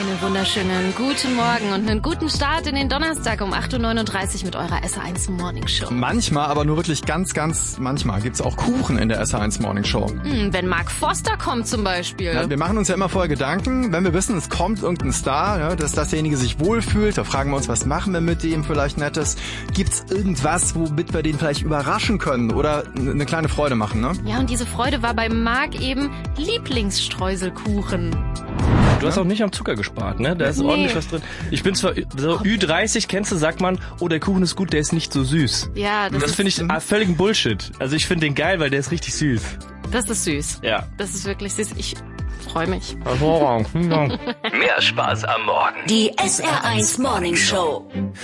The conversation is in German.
Einen wunderschönen guten Morgen und einen guten Start in den Donnerstag um 8.39 Uhr mit eurer SR1 Morning Show. Manchmal, aber nur wirklich ganz manchmal gibt's auch Kuchen in der SR1 Morning Show. Wenn Mark Forster kommt zum Beispiel. Ja, wir machen uns ja immer vorher Gedanken, wenn wir wissen, es kommt irgendein Star, ja, dass dasjenige sich wohlfühlt, da fragen wir uns, was machen wir mit dem vielleicht Nettes? Gibt's irgendwas, womit wir den vielleicht überraschen können oder eine kleine Freude machen, ne? Ja, und diese Freude war bei Mark eben Lieblingsstreuselkuchen. Du hast auch nicht am Zucker gespart, ne? Da ist ordentlich was drin. Ich bin zwar so Ü30, kennst du, sagt man, oh, der Kuchen ist gut, der ist nicht so süß. Ja, das finde ich völligen Bullshit. Also ich finde den geil, weil der ist richtig süß. Das ist süß. Ja. Das ist wirklich süß. Ich freue mich. Hervorragend. Mehr Spaß am Morgen. Die SR1 Morning Show.